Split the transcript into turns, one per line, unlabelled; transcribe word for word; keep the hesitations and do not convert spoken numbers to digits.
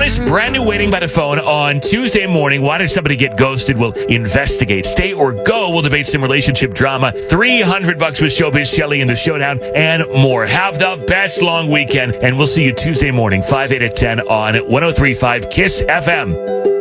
Bonus, brand new Waiting by the Phone on Tuesday morning. Why did somebody get ghosted? We'll investigate. Stay or go. We'll debate some relationship drama. three hundred bucks with Showbiz Shelley in the showdown and more. Have the best long weekend, and we'll see you Tuesday morning, five, eight, at ten on one oh three point five KISS F M.